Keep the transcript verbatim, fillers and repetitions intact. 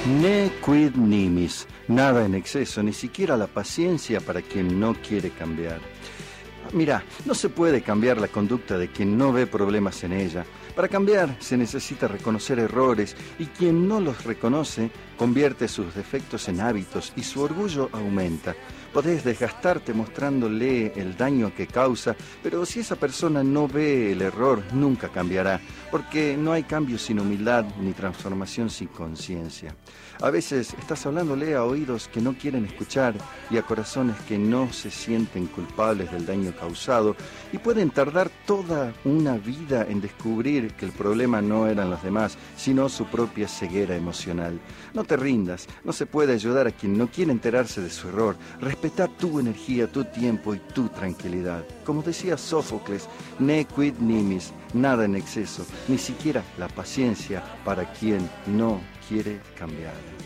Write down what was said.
Ne quid nimis, nada en exceso, ni siquiera la paciencia para quien no quiere cambiar. Mira, no se puede cambiar la conducta de quien no ve problemas en ella. Para cambiar se necesita reconocer errores y quien no los reconoce convierte sus defectos en hábitos y su orgullo aumenta. Podés desgastarte mostrándole el daño que causa, pero si esa persona no ve el error, nunca cambiará, porque no hay cambio sin humildad ni transformación sin conciencia. A veces estás hablándole a oídos que no quieren escuchar y a corazones que no se sienten culpables del daño causado y pueden tardar toda una vida en descubrir que el problema no eran los demás, sino su propia ceguera emocional. No te rindas, no se puede ayudar a quien no quiere enterarse de su error. Respeta tu energía, tu tiempo y tu tranquilidad. Como decía Sófocles, ne quid nimis, nada en exceso, ni siquiera la paciencia para quien no quiere cambiar.